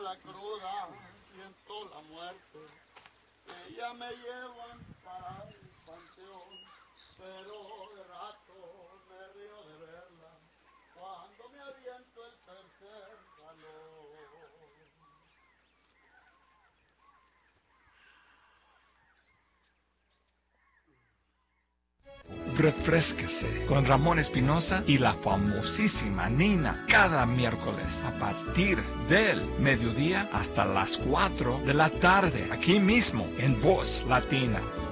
la cruda, siento la muerte. Ella me llevan para el panteón, pero de rato me río de verla cuando me aviento el tercer balón. Refrésquese con Ramón Espinosa y la famosísima Nina cada miércoles a partir del mediodía hasta las 4 de la tarde, aquí mismo en Voz Latina.